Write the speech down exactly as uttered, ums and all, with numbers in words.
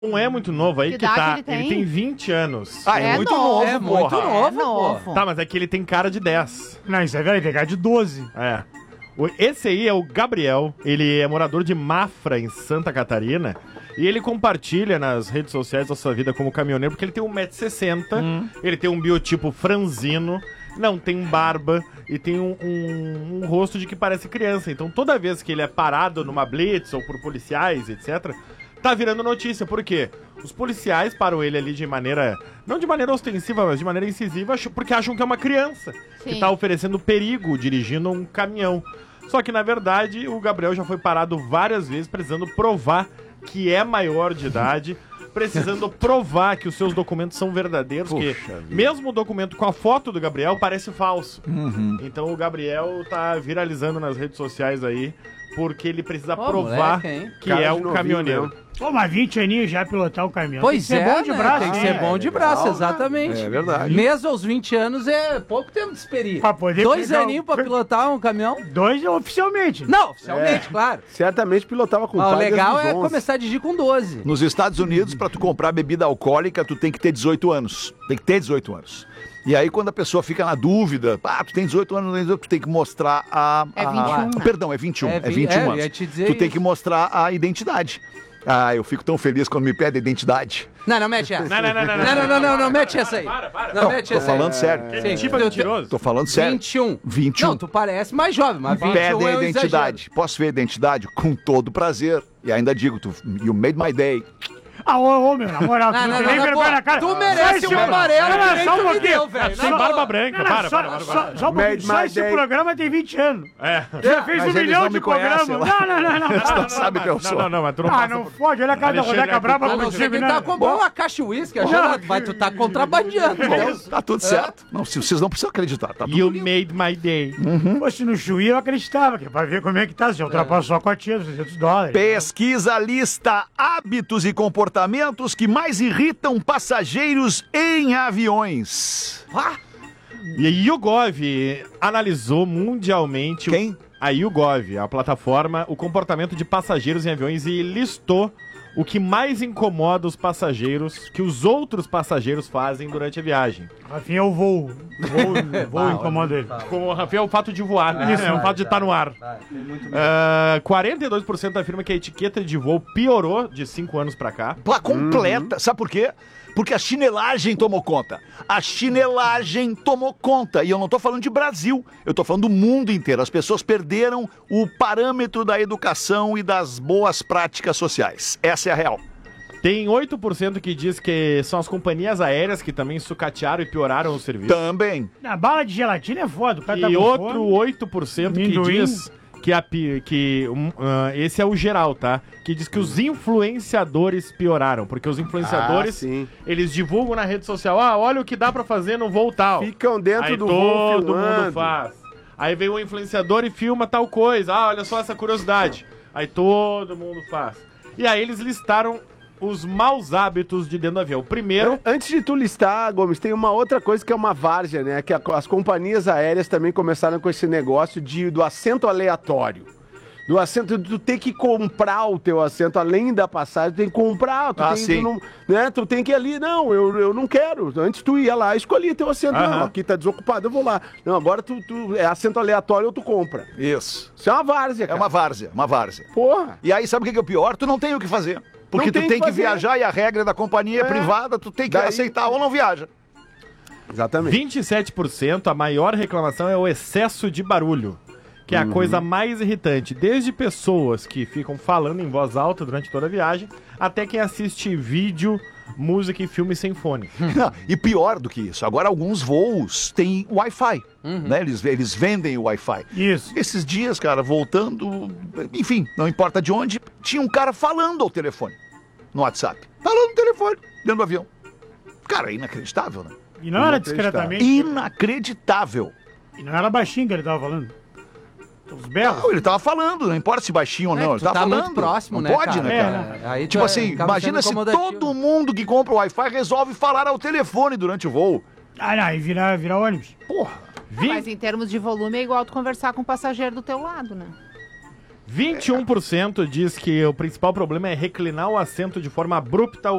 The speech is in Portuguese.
Não é muito novo, aí Que que, idade tá. ele tem? Ele tem vinte anos. Ah, é, É muito novo. novo, É muito porra. novo, É novo. pô. Tá, mas é que ele tem cara de dez. Não, isso é velho, tem cara de doze. É. O- Esse aí é o Gabriel, ele é morador de Mafra, em Santa Catarina, e ele compartilha nas redes sociais a sua vida como caminhoneiro, porque ele tem um metro e sessenta, Hum. ele tem um biotipo franzino, não tem barba e tem um, um- um rosto de que parece criança. Então toda vez que ele é parado numa blitz ou por policiais, etcétera, tá virando notícia. Por quê? Os policiais param ele ali de maneira, não de maneira ostensiva, mas de maneira incisiva, ach- porque acham que é uma criança que Sim. tá oferecendo perigo dirigindo um caminhão. Só que, na verdade, o Gabriel já foi parado várias vezes precisando provar que é maior de idade, precisando provar que os seus documentos são verdadeiros, que mesmo o documento com a foto do Gabriel parece falso. Então o Gabriel tá viralizando nas redes sociais aí, porque ele precisa Ô, provar moleque, hein? que Cara é de um novinho caminhoneiro. mesmo. Pô, mas vinte aninhos já pilotar o caminhão. Pois tem que é, ser bom de né? braço. Tem que hein? ser bom de braço, legal, exatamente. É verdade. Mesmo aos vinte anos é pouco tempo de experiência. Pra poder Dois pegar o- aninhos pra pilotar um caminhão? Dois oficialmente. Não, oficialmente, claro. Certamente pilotava com Mas o pai desde legal os é onze. começar a dirigir com doze. Nos Estados Unidos, pra tu comprar bebida alcoólica, tu tem que ter dezoito anos. Tem que ter dezoito anos. E aí, quando a pessoa fica na dúvida, ah, tu tem dezoito anos, não tem dezoito, tu tem que mostrar a... É a- vinte e um, né? Perdão, é vinte e um. É É, vi- vinte e um é, eu anos. ia te dizer tu tem isso. que mostrar a identidade. Ah, eu fico tão feliz quando me pedem a identidade. Não, não mete essa. Não, não, não, não, Não, não, não, não, não mete essa aí. Para, para. Não, Não, mete tô essa aí. falando sério. Sim. Tipo Tu- mentiroso. Tô falando sério. vinte e um. vinte e um. Não, tu parece mais jovem, mas vinte e um Pedem é a um identidade. Posso ver a identidade? Com todo prazer. E ainda digo, tu, you made my day. Ah, ô, ô, meu, na moral, Não, tu não, tem não, nem não, vergonha pô, na cara. tu merece Só um esse- amarelo Não, que não, nem só um tu me pouquinho. deu, velho. Sem Na barba boa. branca, Não, não, para, só, para, para, só, para. só um pouquinho. Made Só my esse day. programa tem vinte anos. É. Já fez Mas um eles milhão não de me conhecem programas. lá. Não, não, não, não. Eles não não. sabem que eu Não, sou. não, não, mas tu não Ah, passa não por- fode. Olha a cara da Alexandre, Rodeca brava aqui, A não contigo, ser que né? tá comprando uma caixa de uísque, ajuda, vai tu tá contrabandeando. Bom, tá tudo certo. Não, se- vocês não precisam acreditar, tá tudo You limpo. made my day. Pô, se no Chuí eu acreditava, que é pra ver como é que tá. Se já ultrapassou a cotinha dos seiscentos dólares. Pesquisa lista hábitos e comportamentos que mais irritam passageiros em aviões. E a YouGov analisou mundialmente o- Quem? a YouGov, a plataforma, o comportamento de passageiros em aviões e listou o que mais incomoda os passageiros, que os outros passageiros fazem durante a viagem. Rafinha é o voo. Voo, voo incomoda ele. Como o Rafael, é o fato de voar, né? É o fato de estar no ar. Ah, quarenta e dois por cento afirma que a etiqueta de voo piorou de cinco anos pra cá. Pá, completa. Sabe por quê? Porque a chinelagem tomou conta. A chinelagem tomou conta. E eu não tô falando de Brasil, eu tô falando do mundo inteiro. As pessoas perderam o parâmetro da educação e das boas práticas sociais. Essa é a real. Tem oito por cento que diz que são as companhias aéreas que também sucatearam e pioraram o serviço. Também. A bala de gelatina é foda. O cara tá E com outro fome. oito por cento que Amendoim. diz que, a, pi- que um, ah, esse é o geral, tá? Que diz que os influenciadores pioraram, porque os influenciadores, Ah, sim. eles divulgam na rede social, ah, olha o que dá pra fazer no voo tal. Ficam dentro Aí do voo todo mundo filmando. faz. Aí vem o influenciador e filma tal coisa, ah, olha só essa curiosidade. Aí todo mundo faz. E aí eles listaram os maus hábitos de dentro do avião. Primeiro, An- Antes de tu listar, Gomes, tem uma outra coisa que é uma várzea, né? Que a- as companhias aéreas também começaram com esse negócio de, do assento aleatório. Do assento, tu tem que comprar o teu assento, além da passagem, tu tem que comprar. Tu Ah, tem, sim. Tu, não, né? Tu tem que ir ali, não, eu, eu não quero. Antes tu ia lá, escolhia teu assento. Aham. Não, aqui tá desocupado, eu vou lá. Não, agora tu, tu é assento aleatório ou tu compra. Isso. Isso é uma várzea, É cara. uma várzea, uma várzea. Porra. E aí, sabe o que que é o pior? Tu não tem o que fazer. Porque Não tu tem tem que que fazer. viajar e a regra da companhia é É. privada, tu tem que Daí- aceitar ou não viaja. Exatamente. vinte e sete por cento, a maior reclamação é o excesso de barulho, que é a coisa mais irritante. Desde pessoas que ficam falando em voz alta durante toda a viagem, até quem assiste vídeo, música e filme sem fone. Não, e pior do que isso, agora alguns voos têm Wi-Fi, né? Eles, eles vendem o Wi-Fi. Isso. Esses dias, cara, voltando, enfim, não importa de onde, tinha um cara falando ao telefone, no WhatsApp. Falando no telefone, dentro do avião. Cara, é inacreditável, né? E não era discretamente. Inacreditável. E não era baixinho que ele tava falando. Os berros. Não, ele tava falando, não importa se baixinho ou É, não, tu ele tava tá falando. muito próximo, não né, pode, cara? né, É, cara? né? Aí tu Tipo é- assim, acaba imagina sendo se incomodativo. todo mundo que compra o Wi-Fi resolve falar ao telefone durante o voo. Ah, não, e virar, virar ônibus. Porra. Vi- Mas em termos de volume é igual tu conversar com o passageiro do teu lado, né? vinte e um por cento diz que o principal problema é reclinar o assento de forma abrupta